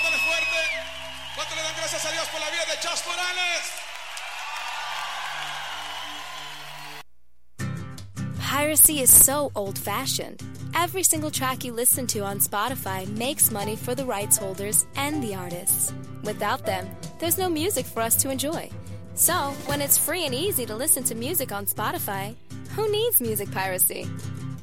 Apláudale fuerte. ¿Cuánto le dan gracias a Dios por la vida de Chas Morales? Piracy is so old-fashioned. Every single track you listen to on Spotify makes money for the rights holders and the artists. Without them, there's no music for us to enjoy. So, when it's free and easy to listen to music on Spotify, who needs music piracy?